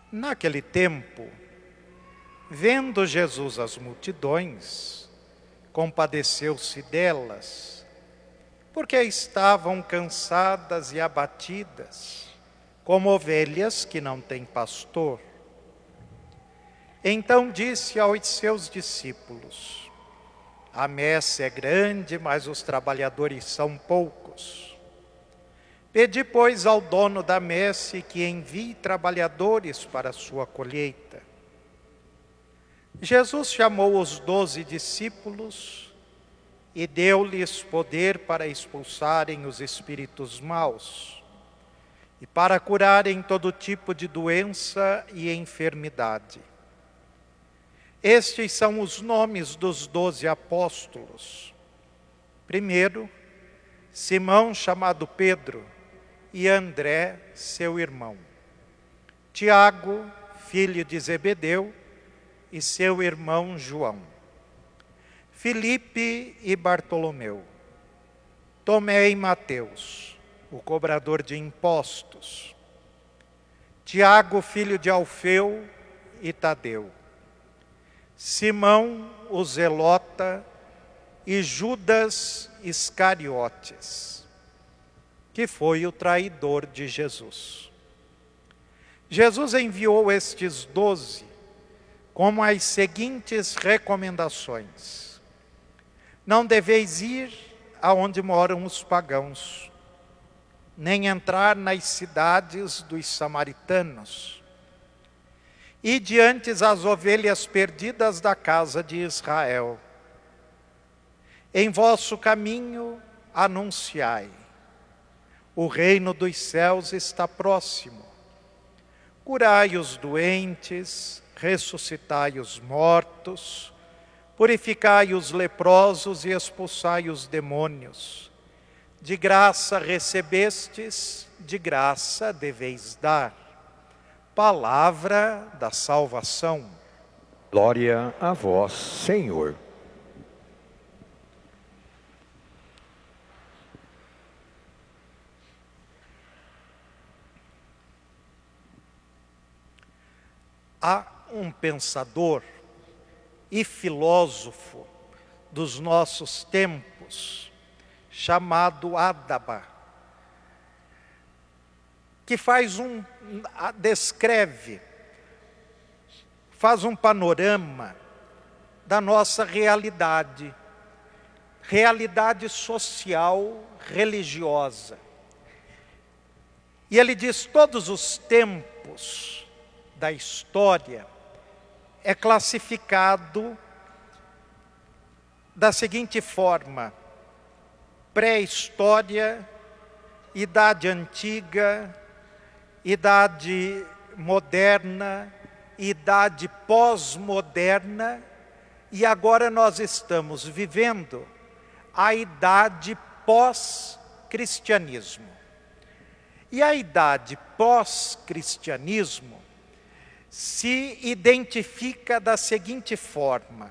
Naquele tempo, vendo Jesus as multidões, compadeceu-se delas, porque estavam cansadas e abatidas, como ovelhas que não têm pastor. Então disse aos seus discípulos: a messe é grande, mas os trabalhadores são poucos. Pedi, pois, ao dono da messe que envie trabalhadores para a sua colheita. Jesus chamou os 12 discípulos e deu-lhes poder para expulsarem os espíritos maus e para curarem todo tipo de doença e enfermidade. Estes são os nomes dos 12 apóstolos. Primeiro, Simão, chamado Pedro, e André, seu irmão. Tiago, filho de Zebedeu, e seu irmão João. Filipe e Bartolomeu. Tomé e Mateus, o cobrador de impostos. Tiago, filho de Alfeu, e Tadeu. Simão, o Zelota, e Judas Iscariotes, que foi o traidor de Jesus. Jesus enviou estes 12 com as seguintes recomendações: não deveis ir aonde moram os pagãos, nem entrar nas cidades dos samaritanos. Ide antes as ovelhas perdidas da casa de Israel. Em vosso caminho anunciai: o reino dos céus está próximo. Curai os doentes, ressuscitai os mortos, purificai os leprosos e expulsai os demônios. De graça recebestes, de graça deveis dar. Palavra da salvação. Glória a vós, Senhor. Há um pensador e filósofo dos nossos tempos, chamado Adaba, que descreve, faz um panorama da nossa realidade social, religiosa. E ele diz: todos os tempos da história é classificado da seguinte forma: pré-história, idade antiga, idade moderna, idade pós-moderna, e agora nós estamos vivendo a idade pós-cristianismo. E a idade pós-cristianismo se identifica da seguinte forma: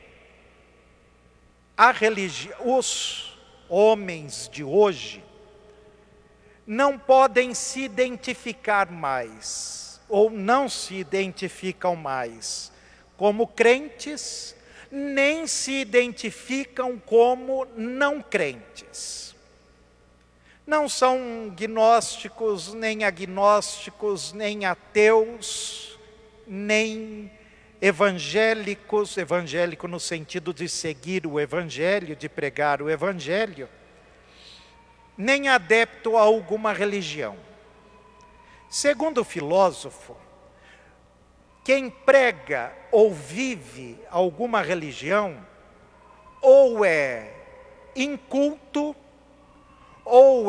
os homens de hoje não podem se identificar mais, ou não se identificam mais como crentes, nem se identificam como não crentes. Não são gnósticos, nem agnósticos, nem ateus, nem evangélicos, evangélico no sentido de seguir o evangelho, de pregar o evangelho, nem adepto a alguma religião. Segundo o filósofo, quem prega ou vive alguma religião, ou é inculto, ou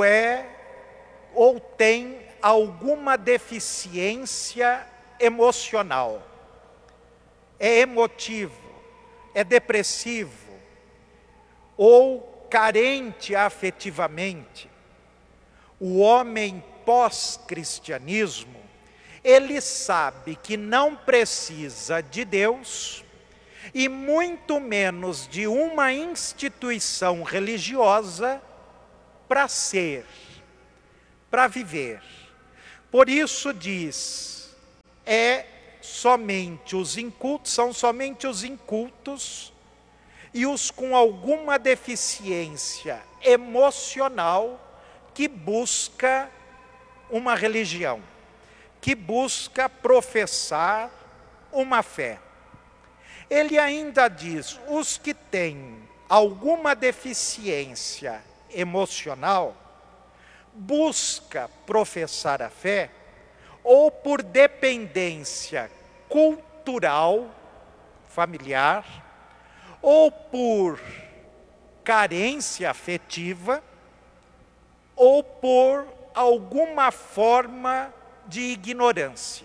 tem alguma deficiência emocional. É emotivo, é depressivo, ou carente afetivamente. O homem pós-cristianismo, ele sabe que não precisa de Deus e muito menos de uma instituição religiosa para ser, para viver. Por isso diz: são somente os incultos e os com alguma deficiência emocional que busca uma religião, que busca professar uma fé. Ele ainda diz, os que têm alguma deficiência emocional, busca professar a fé, ou por dependência cultural, familiar, ou por carência afetiva, ou por alguma forma de ignorância,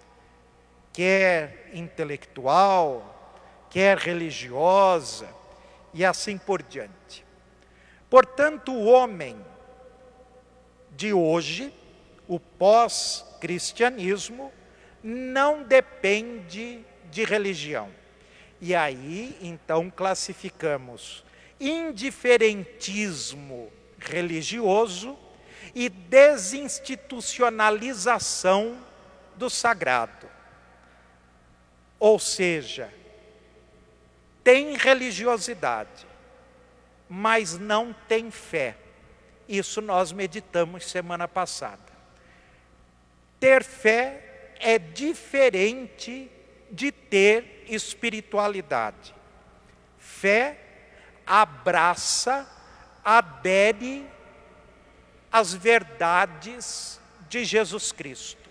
quer intelectual, quer religiosa, e assim por diante. Portanto, o homem de hoje, o pós-cristianismo, não depende de religião. E aí, então, classificamos indiferentismo religioso e desinstitucionalização do sagrado. Ou seja, tem religiosidade, mas não tem fé. Isso nós meditamos semana passada. Ter fé é diferente de ter espiritualidade. Fé abraça, adere às verdades de Jesus Cristo.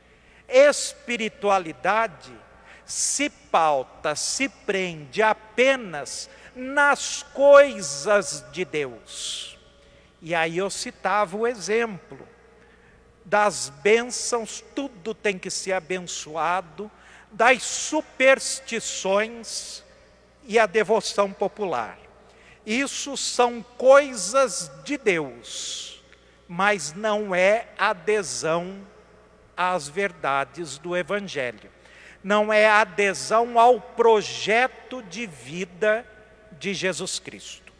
Espiritualidade se pauta, se prende apenas nas coisas de Deus. E aí eu citava o exemplo das bênçãos, tudo tem que ser abençoado, das superstições e a devoção popular. Isso são coisas de Deus, mas não é adesão às verdades do Evangelho. Não é adesão ao projeto de vida de Jesus Cristo.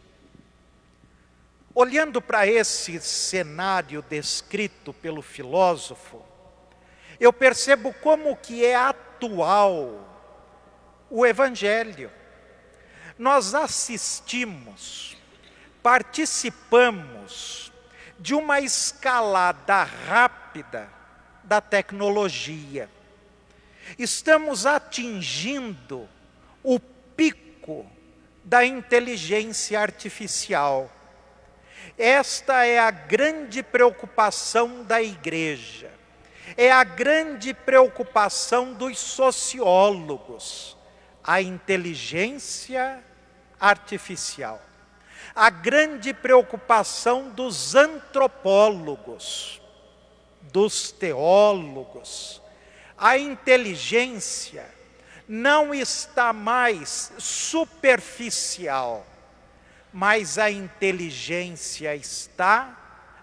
Olhando para esse cenário descrito pelo filósofo, eu percebo como que é atual o Evangelho. Nós assistimos, participamos de uma escalada rápida da tecnologia. Estamos atingindo o pico da inteligência artificial. Esta é a grande preocupação da igreja, é a grande preocupação dos sociólogos, a inteligência artificial. A grande preocupação dos antropólogos, dos teólogos. A inteligência não está mais superficial, mas a inteligência está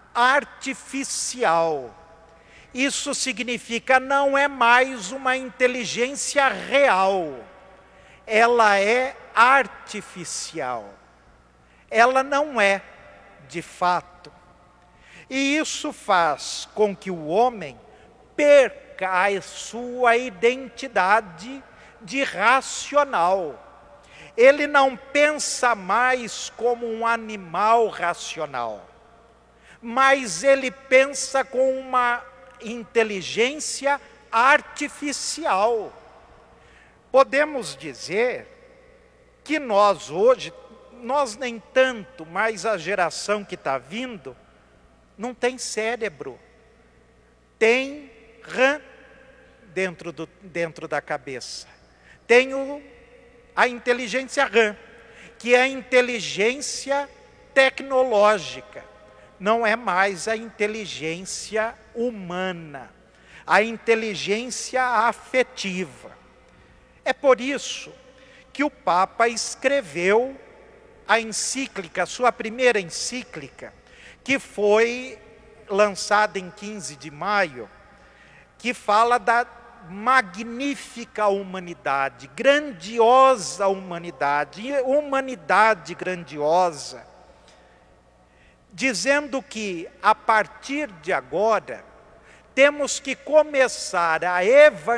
artificial. Isso significa não é mais uma inteligência real, ela é artificial. Ela não é, de fato. E isso faz com que o homem perca a sua identidade de racional. Ele não pensa mais como um animal racional, mas ele pensa com uma inteligência artificial. Podemos dizer que nós hoje, nós nem tanto, mas a geração que está vindo, não tem cérebro, tem RAM dentro da cabeça. Tem a inteligência RAM, que é a inteligência tecnológica, não é mais a inteligência humana, a inteligência afetiva. É por isso que o Papa escreveu a encíclica, a sua primeira encíclica, que foi lançada em 15 de maio, que fala da magnífica humanidade, grandiosa humanidade, humanidade grandiosa, dizendo que a partir de agora temos que começar a evangelizar